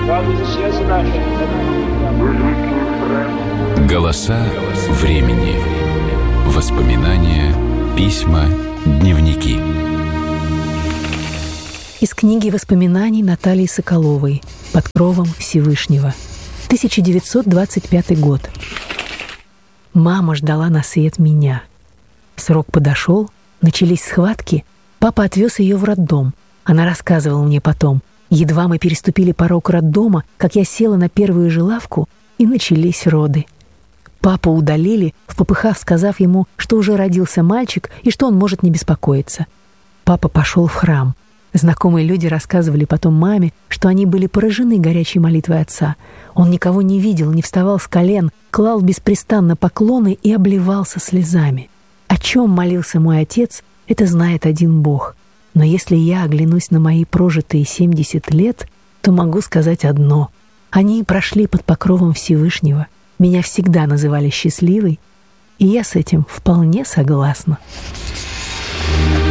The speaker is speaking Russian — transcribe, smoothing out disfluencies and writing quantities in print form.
Голоса времени. Воспоминания, письма, дневники. Из книги воспоминаний Натальи Соколовой «Под кровом Всевышнего». 1925 год. Мама ждала на свет меня. Срок подошел, начались схватки. Папа отвез ее в роддом. Она рассказывала мне потом. Едва мы переступили порог роддома, как я села на первую же лавку, и начались роды. Папу удалили, в попыхах сказав ему, что уже родился мальчик и что он может не беспокоиться. Папа пошел в храм. Знакомые люди рассказывали потом маме, что они были поражены горячей молитвой отца. Он никого не видел, не вставал с колен, клал беспрестанно поклоны и обливался слезами. О чем молился мой отец, это знает один Бог. Но если я оглянусь на мои прожитые 70 лет, то могу сказать одно. Они прошли под покровом Всевышнего. Меня всегда называли счастливой, и я с этим вполне согласна.